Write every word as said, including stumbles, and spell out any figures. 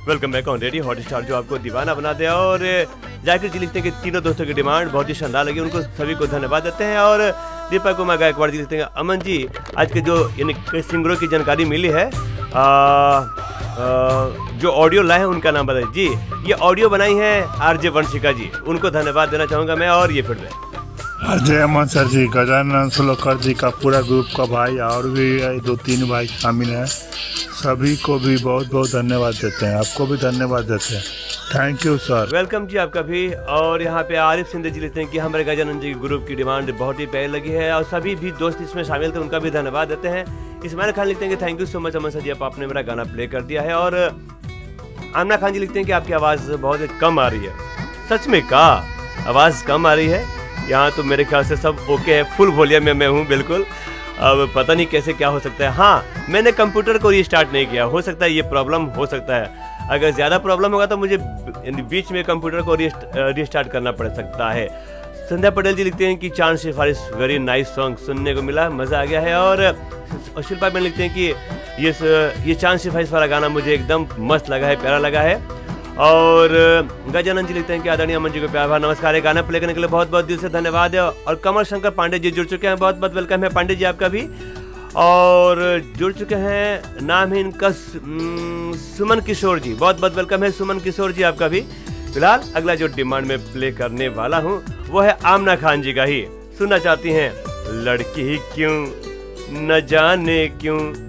Welcome back on radio hot star, जो आपको दीवाना बना दे। और जाकिर जी लिखते हैं कि तीनों दोस्तों की डिमांड बहुत ही शानदार लगी, उनको सभी को धन्यवाद देते हैं। और दीपक कुमार गायकवाड़ जी लिखते हैं, अमन जी आज के जो यानी सिंगरों की जानकारी मिली है, आ, आ, जो ऑडियो लाए हैं उनका नाम बताइए जी। ये ऑडियो बनाई है आरजे वंशिका जी, उनको धन्यवाद देना चाहूँगा मैं। और ये फिर अजय अमन सर जी, गजानन सुलोकर जी का पूरा ग्रुप का भाई और भी दो तीन भाई शामिल हैं, सभी को भी बहुत बहुत धन्यवाद देते हैं। आपको भी धन्यवाद देते हैं, थैंक यू सर। वेलकम जी आपका भी। और यहाँ पे आरिफ सिंधे जी लिखते हैं कि हमारे गजानन जी ग्रुप की डिमांड बहुत ही प्यारी लगी है और सभी भी दोस्त इसमें शामिल थे, उनका भी धन्यवाद देते हैं। इस्माइल खान लिखते हैं कि thank you so much Aman sir जी, आपने मेरा गाना प्ले कर दिया है। और आमना खान जी लिखते हैं कि आपकी आवाज़ बहुत कम आ रही है। सच में का आवाज़ कम आ रही है? यहाँ तो मेरे ख्याल से सब ओके है, फुल वॉल्यूम में मैं हूँ बिल्कुल। अब पता नहीं कैसे क्या हो सकता है। हाँ, मैंने कंप्यूटर को रीस्टार्ट नहीं किया, हो सकता है ये प्रॉब्लम हो सकता है। अगर ज़्यादा प्रॉब्लम होगा तो मुझे बीच में कंप्यूटर को रीस्टार्ट करना पड़ सकता है। संध्या पटेल जी लिखते हैं कि चांद सिफारिश वेरी नाइस सॉन्ग सुनने को मिला, मज़ा आ गया है। और शिल्पा मैन लिखते हैं कि ये ये चांद सिफारिश वाला गाना मुझे एकदम मस्त लगा है, प्यारा लगा है। और गजानन जी लिखते हैं कि आदरणीय अमन जी को प्यार भरा नमस्कार, ये गाना प्ले करने के लिए बहुत बहुत दिल से धन्यवाद है। और कमल शंकर पांडे जी जुड़ चुके हैं, बहुत बहुत वेलकम है पांडे जी आपका भी। और जुड़ चुके हैं नाम है इनका सुमन किशोर जी, बहुत बहुत वेलकम है सुमन किशोर जी आपका भी। फिलहाल अगला जो डिमांड में प्ले करने वाला हूँ वो है आमना खान जी का ही। सुनना चाहती हैं लड़की ही क्यों न जाने क्यों